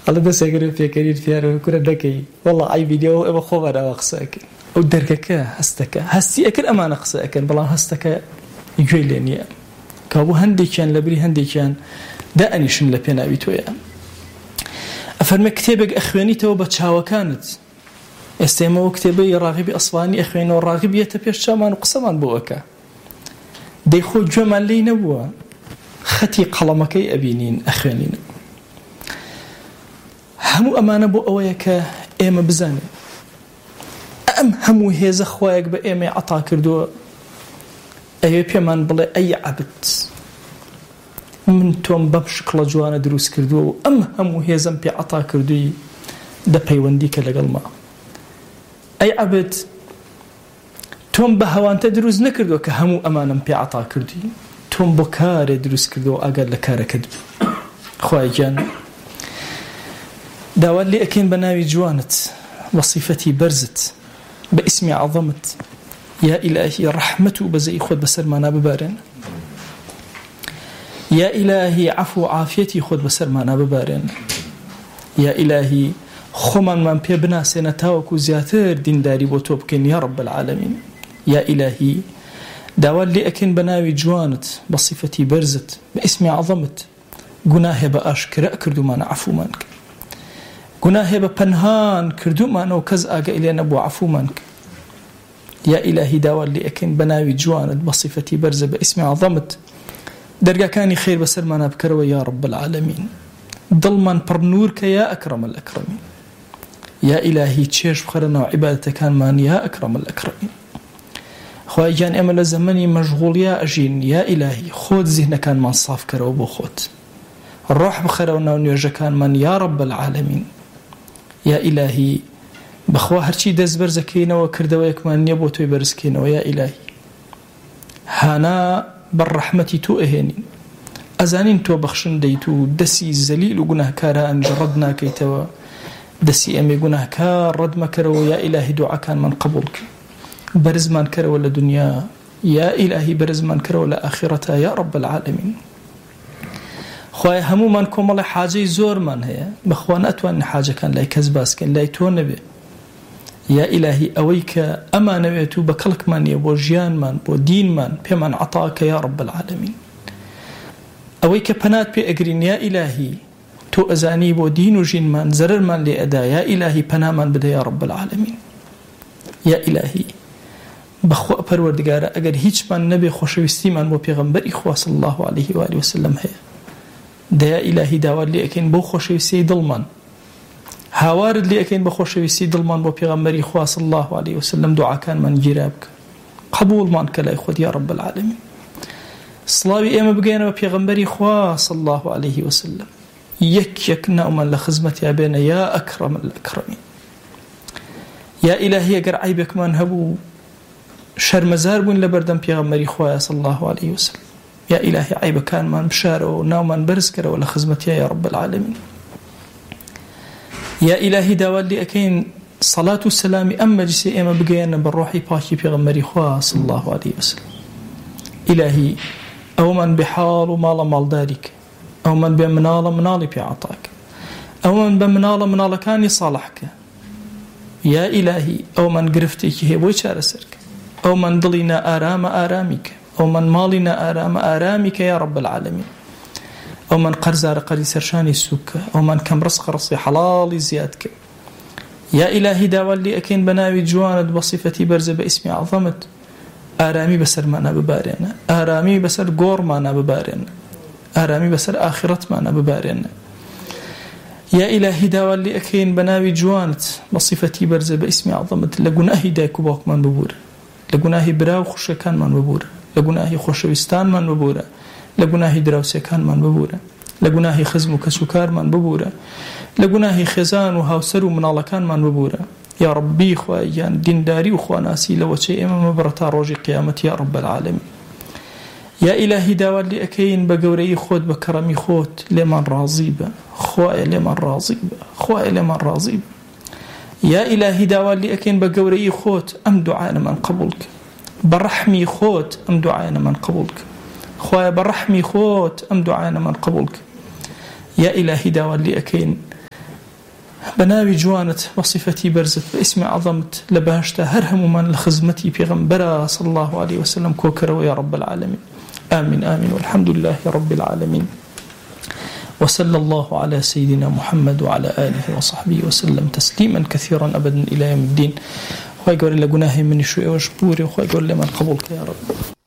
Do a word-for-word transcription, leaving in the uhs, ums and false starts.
على بس أقرب في كرير فيها كنا ذكي والله أي فيديو أبغى خبر أو أقصاك أو دركك هستك هستي أكل أمان أقصاك بلا هستك يجيلني كابو هندي كان لبري هندي كان ده أنيشن لبينا بيتويا أفرم كتابك أخواني توبة شاوة كانت استمعوا كتابي راغبي أصفاني أخواني والراغبي يتبيش شامان وقسمان بوكا ديخو جمال لي نبوا ختي قلمكي أبينين أخوانين همو أمانة بو أويك إيما بزاني أم همو هيز أخوايك بإيما عطا كردو أيو بيمان بلي أي عبد من توم ببشكل جوانا دروس كردو أم همو هيزم بي عطا كردوي دا بيوانديك لقلما أي عبد توم بهوان تدروس نكردو كهمو أمانا بي عطا كردوي توم بكار دروس كردو أقل لكار كدب خواهي جان داوال لي أكين بناوي جوانت وصفتي برزت باسمي عظمت يا إلهي رحمته بزي خود بسر مانا ببارن يا إلهي عفو عافيتي خود بسر مانا ببارن يا إلهي خمان من بي بناسينا تاوكو زياتر دين داري بوتوبكين يا رب العالمين يا إلهي داوال لي أكين بناوي جوانت بصفتي برزت باسمي عظمت قناه بأشكر أكردو مانا عفو مانك قناه بپنهان كردو مانا وكز آقا إلي نبو عفو مانك يا إلهي داوال لي أكين بناوي جوانت بصفتي برزة باسمي عظمت درقا كاني خير بسر مانا بكروا يا رب العالمين ظلما برنورك يا أكرم الأكرمين يا إلهي تشيش بخرنا وعبادتك كان مان يا أكرم الأكرمين خواهي جان أمل زمني مشغول يا أجين يا إلهي خود ذهن كان من صاف كروا بو خود الروح بخرونا ونيوجا كان من يا رب العالمين يا إلهي بخوا هرچی دز برزکینه و کردویک من نیبو توی برزکینه و یا إلهی هانا بالرحمتی تو اهنین ازانین تو بخشن دیتو دسی زلیل و گناه کارا انجردنا کیتوا دسی امی گناه کار رد مکرو یا إلهی دعا کان من قبولك برز من کرو لدنیا یا إلهی برز من کرو لآخرتا یا رب العالمین خواهی همو من کمال حاجه زور من هیا بخوان اتوان حاجه کان لای کذباس کن لای تو نبی يا إلهي أويك أما نبيتو بكلك من يبو جيان من بو دين من بمن عطاك يا رب العالمين أويك بنات بي أقرين يا إلهي تو أزاني بو دين وجين من زرر من لأدا يا إلهي بنا من بدا يا رب العالمين يا إلهي بخو پروردگار اگر هیچ من نبي خوشويستي من بو پیغمبر إخوة صلى الله عليه وآله وسلم هي دا يا إلهي داوال لي أكين بو خوشويستي ظلمان هاوارد لي أكين بخوشويستي ظلمان بو پیغمبر إخوة صلى الله عليه وسلم دعا كان من جرابك قبول من كلا إخوة يا رب العالمين صلاوي إما بقينا بو پیغمبر إخوة صلى الله عليه وسلم يك يك نأما لخزمتي أبينا يا أكرم الأكرمين يا إلهي أقر عيبك من هبو شرمزار بون لبردن پیغمبر إخوة صلى الله عليه وسلم يا إلهي عيبك كان من بشاره نأما برزكره ولا خزمتي يا رب العالمين يا إلهي داوال لي أكين صلاة والسلام أما جسي إما بقينا بالروحي باشي پیغمبر إخوة صلى الله عليه وسلم إلهي أو من بحال ومال مال دارك أو من بمنال منالي بعطاك أو من بمنال منال كان يصالحك يا إلهي أو من قرفتك هي ويشار سرك أو من ضلنا آرام آرامك أو من مالنا آرام آرامك يا رب العالمين أو من قرزار قري سرشاني السكة أو من كم رزق رصي حلال زيادك يا إلهي داوال لي أكين بناوي جواند بصفتي برزة باسمي عظمت آرامي بسر معنا ببارينا آرامي بسر قور معنا ببارينا آرامي بسر آخرت معنا ببارينا يا إلهي داوال لي أكين بناوي جواند بصفتي برزة باسمي عظمت لقناهي دايكو باك من ببور لقناهي براو خوشكان من ببور لقناهي خوشوستان من ببور لقناهي دراوسيكان من ببور لقناهي خزم وكسوكار من ببور لقناهي خزان وهاوسر ومنالكان من ببور يا ربي خوايان دين داري وخواناسي لو شيء إما مبرتا روجي قيامة يا رب العالمين يا إلهي داوال لي أكين بقوري خود بكرمي خود لمن راضيبه خوايا لمن راضيبه خوايا لمن راضيبه يا إلهي داوال لي أكين بقوري خود أم دعانا من قبولك برحمي خود أم دعانا من قبولك خوايا برحمي خود أم دعانا من قبولك يا إلهي داوال لي أكين بناوي جوانت وصفتي برزت باسم عظمت لبهشت هرهم من لخزمتي بيغمبرا صلى الله عليه وسلم كوكروا يا رب العالمين. آمين آمين والحمد لله رب العالمين. وصلى الله على سيدنا محمد وعلى آله وصحبه وسلم تسليما كثيرا أبدا إلى يوم الدين. وخواهي قول لقناهي من شوئي وشبوري وخواهي قول لمن قبولك يا رب.